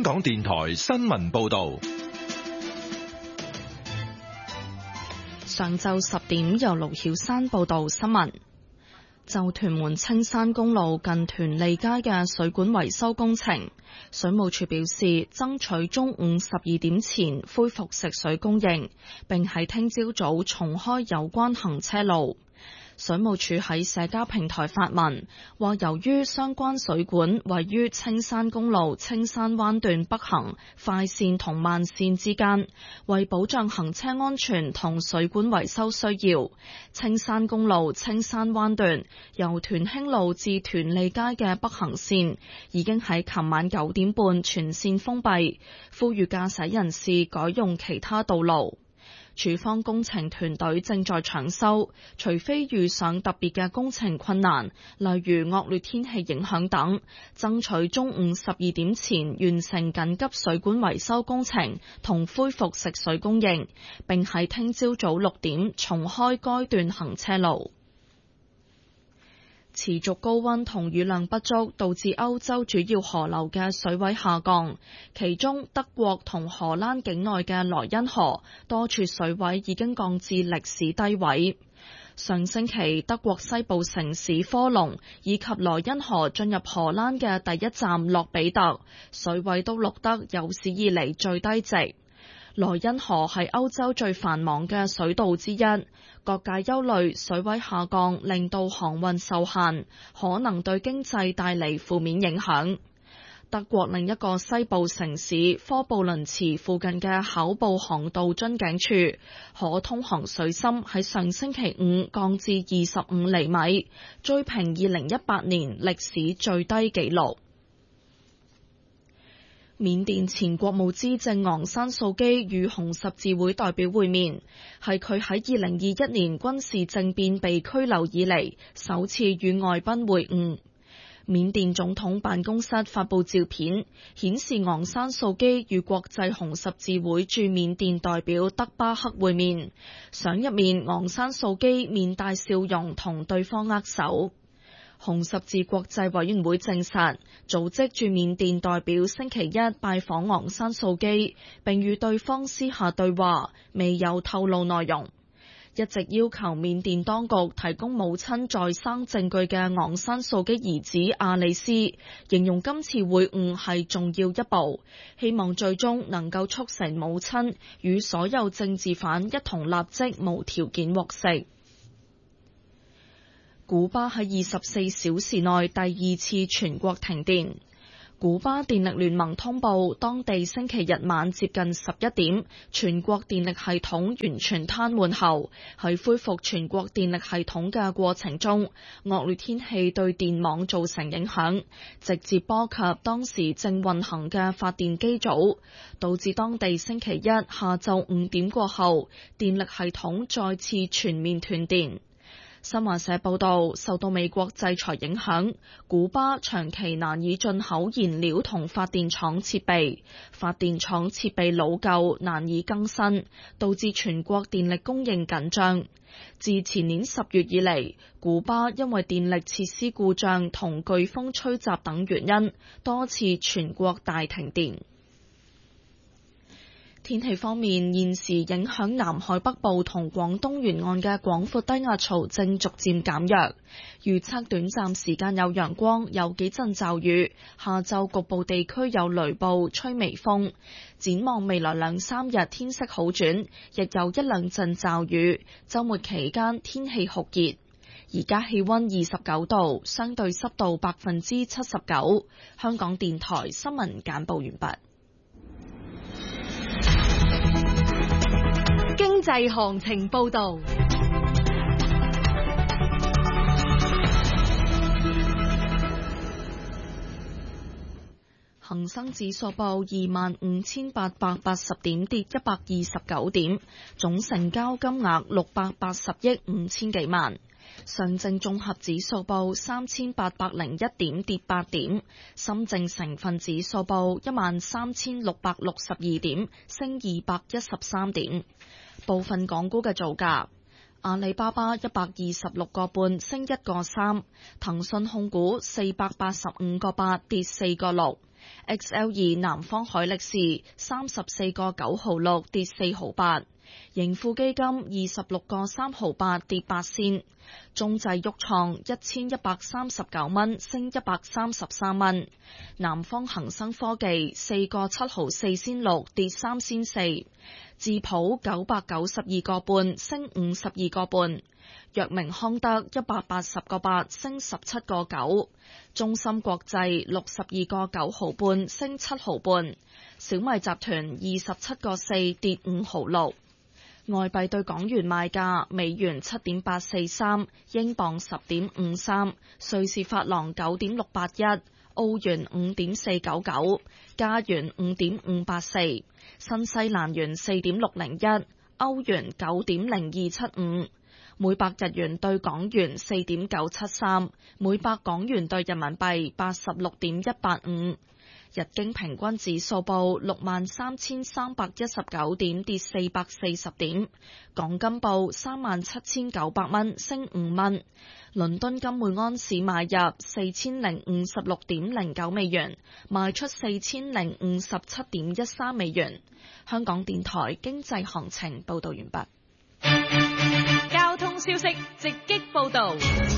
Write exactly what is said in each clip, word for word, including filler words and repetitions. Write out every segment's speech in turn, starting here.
港電台新聞報道。 上晝十點，由盧曉山報道新聞。就屯門青山公路近屯利街嘅水管維修工程，水務署表示爭取中午十二點前恢復食水供應，並喺聽朝早重開有關行車路。水務署喺社交平台發文，話由於相關水管位於青山公路青山灣段北行快線同慢線之間，為保障行車安全同水管維修需要，青山公路青山灣段由屯興路至屯利街嘅北行線已經喺琴晚九點半全線封閉，呼籲駕駛人士改用其他道路。署方工程團隊正在搶修，除非遇上特別嘅工程困難，例如惡劣天氣影響等，爭取中午十二點前完成緊急水管維修工程同恢復食水供應，並喺聽朝早六點重開該段行車路。持續高溫同雨量不足，導致歐洲主要河流嘅水位下降，其中德國同荷蘭境內嘅萊茵河多處水位已經降至歷史低位。上星期，德國西部城市科隆以及萊茵河進入荷蘭嘅第一站洛比特，水位都錄得有史以嚟最低值。萊茵河係歐洲最繁忙嘅水道之一，各界憂慮水位下降令到航運受限，可能對經濟帶嚟負面影響。德國另一個西部城市科布倫茨附近嘅考布航道樽頸處，可通航水深喺上星期五降至二十五厘米，追平二零一八年歷史最低紀錄。緬甸前國務資政昂山素基與紅十字會代表會面，係佢喺二零二一年軍事政變被拘留以嚟首次與外賓會晤。緬甸總統辦公室發布照片，顯示昂山素基與國際紅十字會駐緬甸代表德巴克會面，相入面昂山素基面帶笑容同對方握手。紅十字國際委員會證實，組織駐緬甸代表星期一拜訪昂山素基，並與對方私下對話，未有透露內容。一直要求緬甸當局提供母親在生證據嘅昂山素基兒子阿里斯，形容今次會晤係重要一步，希望最終能夠促成母親與所有政治犯一同立即無條件獲釋。古巴喺二十四小時內第二次全國停電。古巴電力聯盟通報，當地星期日晚接近十一點，全國電力系統完全癱瘓後，喺恢復全國電力系統嘅過程中，惡劣天氣對電網造成影響，直接波及當時正運行嘅發電機組，導致當地星期一下晝五點過後，電力系統再次全面斷電。新華社報道，受到美國制裁影響，古巴長期難以進口燃料同發電廠設備，發電廠設備老舊，難以更新，導致全國電力供應緊張。自前年十月以嚟，古巴因為電力設施故障同颶風吹襲等原因，多次全國大停電。天氣方面，現時影響南海北部同廣東沿岸嘅廣闊低壓槽正逐漸減弱，預測短暫時間有陽光，有幾陣驟雨，下晝局部地區有雷暴，吹微風。展望未來兩三日天色好轉，亦有一兩陣驟雨，週末期間天氣酷熱。而家氣溫二十九度，相對濕度百分之七十九。香港電台新聞簡報完畢。 經濟行情報道， 恒生指數報二萬五千八百八十點，跌一百二十九點，總成交金額六百八十億五千幾萬。上證綜合指數報三千八百零一點，跌八點。深證成分指數報一萬三千六百六十二點，升二百一十三點。部分港股嘅造價：阿里巴巴一百二十六個半，升一個三；騰訊控股四百八十五個八，跌四個六； X L 二南方海力士三十四個九毫六跌四毫八，盈富基金二十六個三毫八跌八仙，中製旭創一千一百三十九蚊升一百三十三蚊，南方恒生科技四個七毫四仙六跌三仙四，智普九百九十二個半升五十二個半，藥明康德一百八十個八升十七個九，中芯國際六十二個九毫半升七毫半，小米集團二十七個四跌五毫六。外幣對港元賣價：美元七點八四三，英鎊十點五三，瑞士法郎九點六八一，澳元五點四九九，加元五點五八四，新西蘭元四點六零一，歐元九點零二七五，每百日元對港元四點九七三，每百港元對人民幣八十六點一八五。日經平均指數報六萬三千三百一十九點，跌四百四十點。港金報三萬七千九百蚊，升五蚊。倫敦金每安士買入四千零五十六點零九美元，賣出四千零五十七點一三美元。香港電台經濟行情報道完畢。交通消息直擊報道。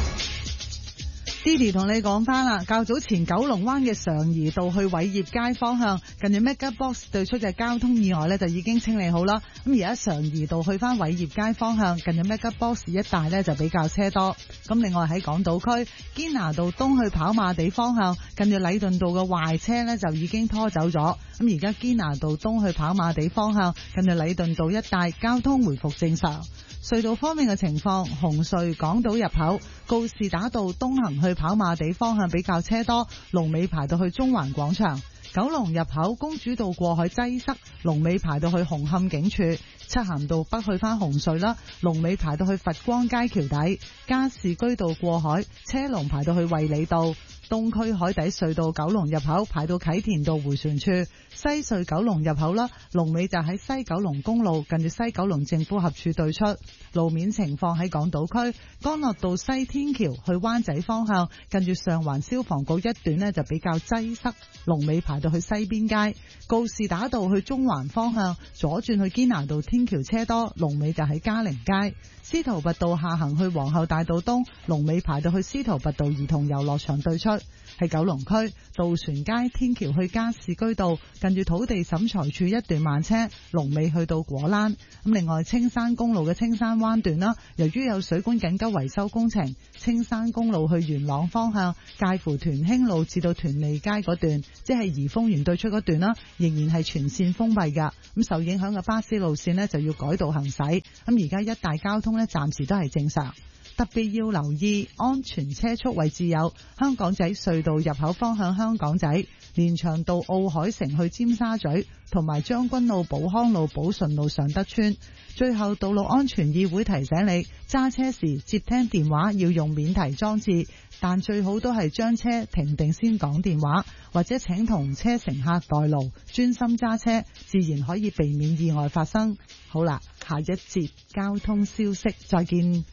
Didi 同你講翻啦，較早前九龍灣嘅常怡道去偉業街方向，近住 Mega Box 對出嘅交通意外呢就已經清理好啦。咁而家常怡道去翻偉業街方向，近住 Mega Box 一帶呢就比較車多。咁另外喺港島區堅拿道東去跑馬地方向，近住禮頓道嘅壞車呢就已經拖走咗。咁而家堅拿道東去跑馬地方向，近住禮頓道一帶交通回復正常。隧道方面嘅情況，紅隧港島入口告士打道東行去跑馬地方向比較車多，龍尾排到去中環廣場；九龍入口公主道過海擠塞，龍尾排到去紅磡警署；漆咸道北去翻紅隧啦，龍尾排到去佛光街橋底；加士居道過海車龍排到去衛理道。東區海底隧道九龍入口排到啟田道回旋處，西隧九龍入口啦，龍尾就喺西九龍公路近住西九龍政府合署對出。路面情況喺港島區干諾道西天橋去灣仔方向，近住上環消防局一段呢就比較擠塞，龍尾排到去西邊街。告士打道去中環方向左轉去堅拿道天橋車多，龍尾就喺嘉寧街。司徒拔道下行去皇后大道東，龍尾排到去司徒拔道兒童遊樂場對出。喺九龍區渡船街天橋去加士居道，近住土地審裁處一段慢車，龍尾去到果欄。咁另外青山公路嘅青山灣段啦，由於有水管緊急維修工程，青山公路去元朗方向介乎屯興路至到屯利街嗰段，即係怡豐園對出嗰段啦，仍然係全線封閉噶。咁受影響嘅巴士路線呢，就要改道行駛。咁而家一帶交通呢，暫時都係正常。特別要留意安全車速位置有香港仔隧道入口方向香港仔、連翔道奧海城去尖沙咀，同埋將軍澳寶康路寶順路上德村。最後，道路安全議會提醒你，揸車時接聽電話要用免提裝置，但最好都係將車停定先講電話，或者請同車乘客代勞，專心揸車，自然可以避免意外發生。好啦，下一節交通消息再見。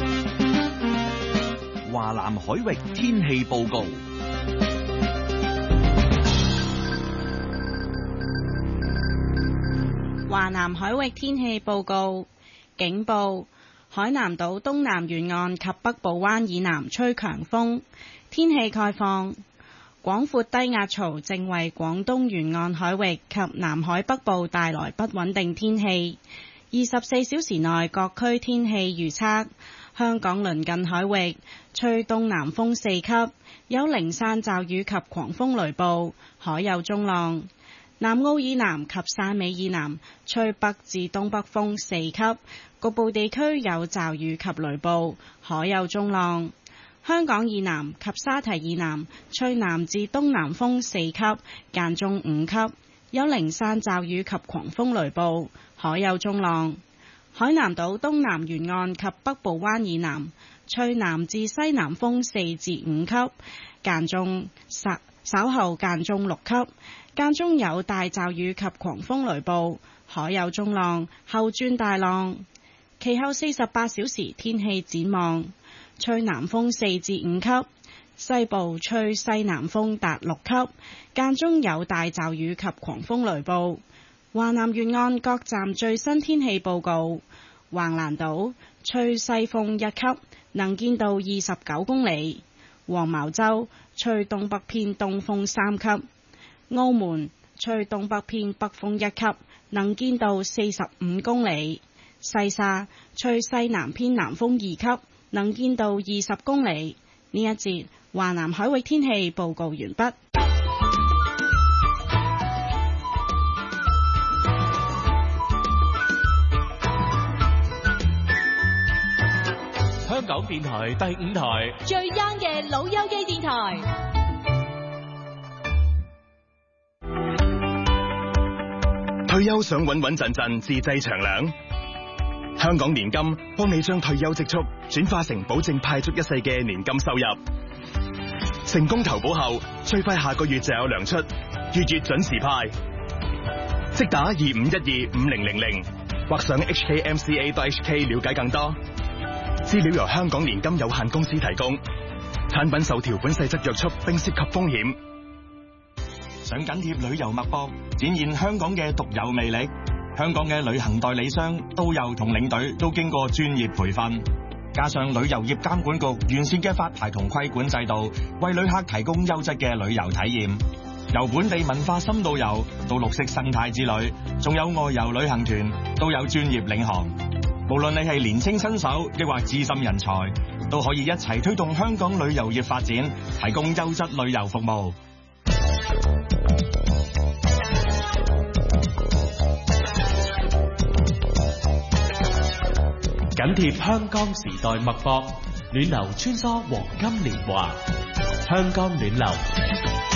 華南海域天氣報告。 華南海域天氣報告，警報：海南島東南沿岸及北部灣以南吹強風。天氣概況：廣闊低壓槽正為廣東沿岸海域及南海北部帶來不穩定天氣。二十四小時內各區天氣預測：香港鄰近海域吹東南風四級，有零散驟雨及狂風雷暴，海有中浪。南澳以南及汕尾以南吹北至東北風四級，局部地區有驟雨及雷暴，海有中浪。香港以南及沙堤以南吹南至東南風四級，間中五級，有零散驟雨及狂風雷暴，海有中浪。海南島東南沿岸及北部灣以南吹南至西南風四至五級，間中稍稍後間中六級，間中有大驟雨及狂風雷暴，海有中浪，後轉大浪。其後四十八小時天氣展望：吹南風四至五級， 西部吹西南風達六級，間中有大驟雨及狂風雷暴。華南沿岸各站最新天氣報告：橫瀾島吹西風一級，能見度二十九公里；黃茅洲吹東北偏東風三級；澳門吹東北偏北風一級，能見度四十五公里；西沙吹西南偏南風二級，能見度二十公里。呢一節華南海域天氣報告完畢。 香港電台第五台最 young 嘅老友記電台。 退休想穩穩陣陣自製長糧，香港年金幫你將退休積蓄轉化成保證派足一世嘅年金收入。成功投保後，最快下個月就有糧出，月月準時派。即打二五一二五零零零，或上 H K M C A dot H K 了解更多。資料由香港年金有限公司提供，產品受條款細則約束並涉及風險。 想緊貼旅遊脈搏，展現香港嘅獨有魅力。香港嘅旅行代理商、導遊同領隊都經過專業培訓，加上旅遊業監管局完善嘅發牌同規管制度，為旅客提供優質嘅旅遊體驗。由本地文化深度遊到綠色生態之旅，仲有外遊旅行團，都有專業領航。無論你係年輕新手，抑或資深人才，都可以一齊推動香港旅遊業發展，提供優質旅遊服務。 緊貼香港時代脈搏，暖流穿梭黃金年華，香港暖流。